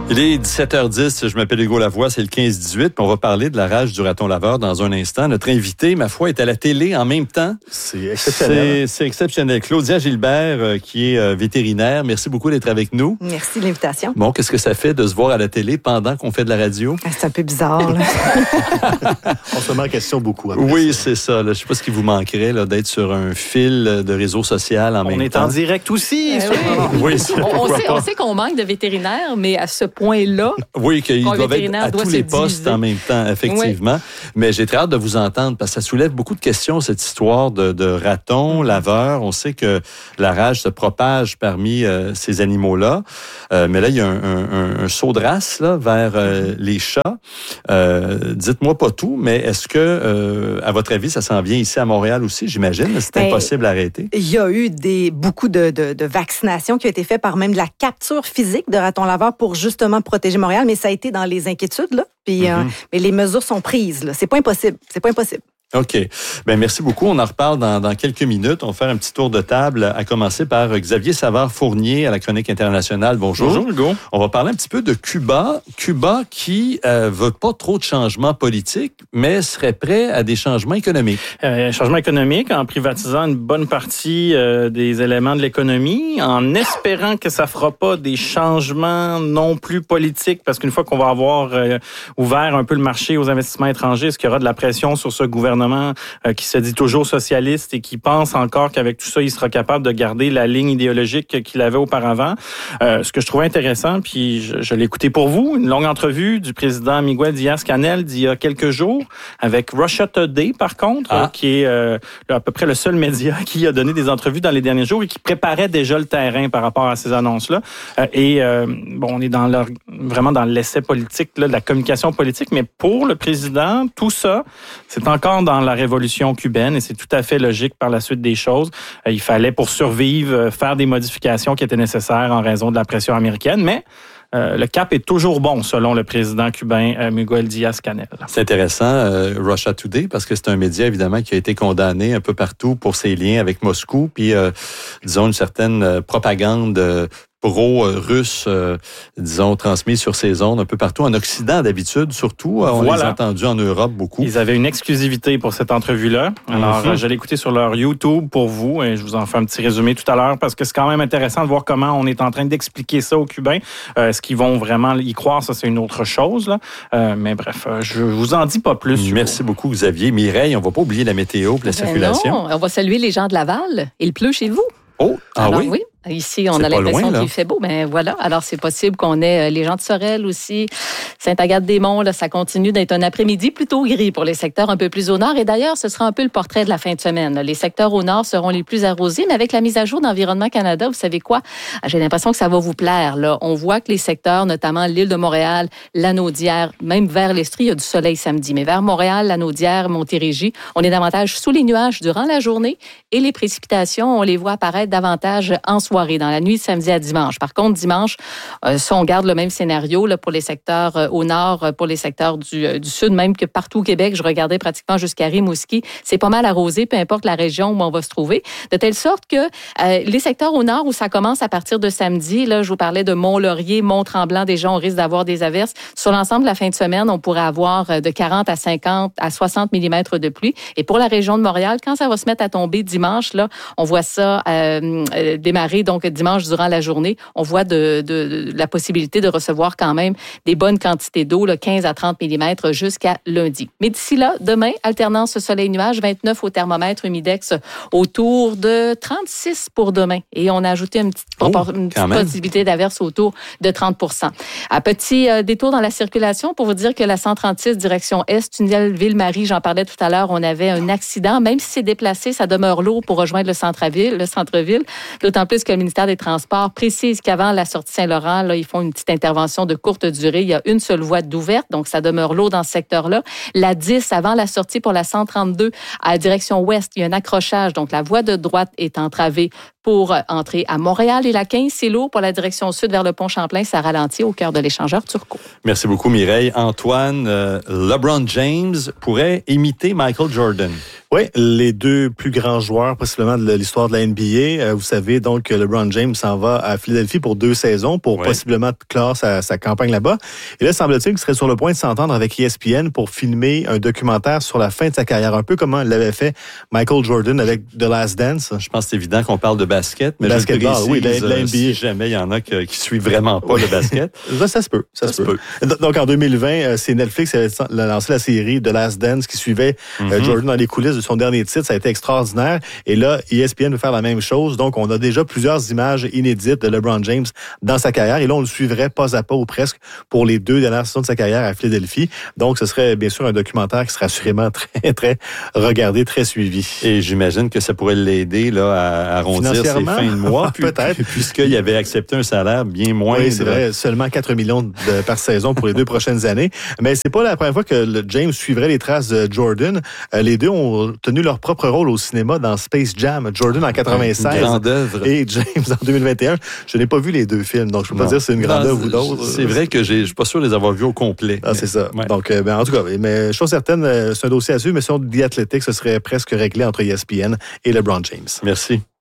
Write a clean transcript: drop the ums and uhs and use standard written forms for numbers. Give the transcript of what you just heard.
Il est 17h10, je m'appelle Hugo Lavoie, c'est le 15-18, puis on va parler de la rage du raton laveur dans un instant. Notre invité, ma foi, est à la télé en même temps. C'est exceptionnel. C'est exceptionnel. Claudia Gilbert, qui est vétérinaire, merci beaucoup d'être avec nous. Merci de l'invitation. Bon, qu'est-ce que ça fait de se voir à la télé pendant qu'on fait de la radio? C'est un peu bizarre, là. On se met en question beaucoup. Oui, c'est ça. Là. Je ne sais pas ce qui vous manquerait là, d'être sur un fil de réseau social en même temps. On est en direct aussi. Oui, on sait qu'on manque de vétérinaires, mais à ce point-là, oui, qu'ils doivent être à tous les postes en même temps, effectivement. Oui. Mais j'ai très hâte de vous entendre parce que ça soulève beaucoup de questions, cette histoire de ratons laveurs. On sait que la rage se propage parmi ces animaux-là. Mais là, il y a un saut de race là, vers les chats. Dites-moi pas tout, mais est-ce que, à votre avis, ça s'en vient ici à Montréal aussi, j'imagine? C'est impossible à arrêter. Il y a eu beaucoup de vaccinations qui ont été faites par même de la capture physique de ratons laveurs pour justement protéger Montréal, mais ça a été dans les inquiétudes, là. Puis, mais les mesures sont prises, là. C'est pas impossible. OK. Bien, merci beaucoup. On en reparle dans quelques minutes. On va faire un petit tour de table, à commencer par Xavier Savard-Fournier à la Chronique internationale. Bonjour. Bonjour, Hugo. On va parler un petit peu de Cuba. Cuba qui veut pas trop de changements politiques, mais serait prêt à des changements économiques. Changements économiques en privatisant une bonne partie des éléments de l'économie, en espérant que ça fera pas des changements non plus politiques, parce qu'une fois qu'on va avoir ouvert un peu le marché aux investissements étrangers, est-ce qu'il y aura de la pression sur ce gouvernement qui se dit toujours socialiste et qui pense encore qu'avec tout ça, il sera capable de garder la ligne idéologique qu'il avait auparavant. Ce que je trouvais intéressant, puis je l'ai écouté pour vous, une longue entrevue du président Miguel Díaz-Canel d'il y a quelques jours avec Russia Today, par contre, qui est à peu près le seul média qui a donné des entrevues dans les derniers jours et qui préparait déjà le terrain par rapport à ces annonces-là. On est vraiment dans l'essai politique, là, de la communication politique, mais pour le président, tout ça, c'est encore dans la révolution cubaine et c'est tout à fait logique par la suite des choses. Il fallait, pour survivre, faire des modifications qui étaient nécessaires en raison de la pression américaine, mais le cap est toujours bon, selon le président cubain Miguel Díaz-Canel. C'est intéressant, Russia Today, parce que c'est un média, évidemment, qui a été condamné un peu partout pour ses liens avec Moscou, puis, disons, une certaine propagande pro-russe, transmis sur ces ondes un peu partout, en Occident d'habitude, surtout. On les a entendus en Europe beaucoup. Ils avaient une exclusivité pour cette entrevue-là. Alors, je l'ai écouté sur leur YouTube pour vous et je vous en fais un petit résumé tout à l'heure parce que c'est quand même intéressant de voir comment on est en train d'expliquer ça aux Cubains. Est-ce qu'ils vont vraiment y croire? Ça, c'est une autre chose, là. Mais bref, je vous en dis pas plus. Merci beaucoup, Xavier. Mireille, on va pas oublier la météo et la circulation. Non, on va saluer les gens de Laval. Il pleut chez vous. Oh, alors, oui? Ici, on a l'impression qu'il fait beau. Mais voilà. Alors, c'est possible qu'on ait les gens de Sorel aussi. Sainte-Agathe-des-Monts, là, ça continue d'être un après-midi plutôt gris pour les secteurs un peu plus au nord. Et d'ailleurs, ce sera un peu le portrait de la fin de semaine. Les secteurs au nord seront les plus arrosés. Mais avec la mise à jour d'Environnement Canada, vous savez quoi? J'ai l'impression que ça va vous plaire, là. On voit que les secteurs, notamment l'île de Montréal, Lanaudière, même vers l'Estrie, il y a du soleil samedi. Mais vers Montréal, Lanaudière, Montérégie, on est davantage sous les nuages durant la journée. Et les précipitations, on les voit apparaître davantage en soirée, dans la nuit de samedi à dimanche. Par contre, dimanche, ça, on garde le même scénario là, pour les secteurs au nord, pour les secteurs du sud, même que partout au Québec, je regardais pratiquement jusqu'à Rimouski. C'est pas mal arrosé, peu importe la région où on va se trouver. De telle sorte que les secteurs au nord où ça commence à partir de samedi, là, je vous parlais de Mont-Laurier, Mont-Tremblant, déjà, on risque d'avoir des averses. Sur l'ensemble de la fin de semaine, on pourrait avoir de 40 à 50 à 60 mm de pluie. Et pour la région de Montréal, quand ça va se mettre à tomber dimanche, là, on voit ça démarrer donc dimanche durant la journée. On voit de la possibilité de recevoir quand même des bonnes quantités d'eau, là, 15 à 30 mm jusqu'à lundi. Mais d'ici là, demain, alternance soleil-nuage, 29 au thermomètre, humidex autour de 36 pour demain. Et on a ajouté une petite possibilité d'averse autour de 30 %. Un petit détour dans la circulation pour vous dire que la 136 direction Est, tunnel Ville-Marie, j'en parlais tout à l'heure, on avait un accident. Même si c'est déplacé, ça demeure lourd pour rejoindre le centre-ville. D'autant plus que le ministère des Transports précise qu'avant la sortie Saint-Laurent, là, ils font une petite intervention de courte durée. Il y a une seule voie d'ouverte, donc ça demeure lourd dans ce secteur-là. La 10, avant la sortie pour la 132, à direction ouest, il y a un accrochage, donc la voie de droite est entravée pour entrer à Montréal. Et la 15, c'est lourd pour la direction sud vers le pont Champlain. Ça ralentit au cœur de l'échangeur Turcot. Merci beaucoup, Mireille. Antoine, LeBron James pourrait imiter Michael Jordan. Oui, les deux plus grands joueurs, possiblement de l'histoire de la NBA. Vous savez donc que LeBron James s'en va à Philadelphie pour 2 saisons pour possiblement clore sa campagne là-bas. Et là, semble-t-il qu'il serait sur le point de s'entendre avec ESPN pour filmer un documentaire sur la fin de sa carrière, un peu comme l'avait fait Michael Jordan avec The Last Dance. Je pense que c'est évident qu'on parle de basket, mais basketball, oui, de la NBA. Si jamais il y en a qui suivent vraiment pas le basket. Ça se peut. Ça se peut. Donc, en 2020, c'est Netflix qui a lancé la série The Last Dance qui suivait Jordan dans les coulisses de son dernier titre. Ça a été extraordinaire. Et là, ESPN veut faire la même chose. Donc, on a déjà plusieurs images inédites de LeBron James dans sa carrière. Et là, on le suivrait pas à pas ou presque pour les 2 dernières saisons de sa carrière à Philadelphie. Donc, ce serait bien sûr un documentaire qui sera assurément très, très regardé, très suivi. Et j'imagine que ça pourrait l'aider là, à arrondir ses fins de mois. Peut-être. Puisqu'il avait accepté un salaire bien moins. Oui, c'est vrai. Seulement 4 millions par saison pour les 2 prochaines années. Mais c'est pas la première fois que James suivrait les traces de Jordan. Les deux ont tenu leur propre rôle au cinéma dans Space Jam. Jordan en 96 grande œuvre. Et James en 2021. Je n'ai pas vu les 2 films, donc je peux pas dire si c'est une grande œuvre ou d'autres. C'est vrai que je suis pas sûr de les avoir vus au complet. Ah, c'est ça. Ouais. Donc, en tout cas, mais chose certaine, c'est un dossier à suivre, mais si on dit athlétique, ce serait presque réglé entre ESPN et LeBron James. Merci.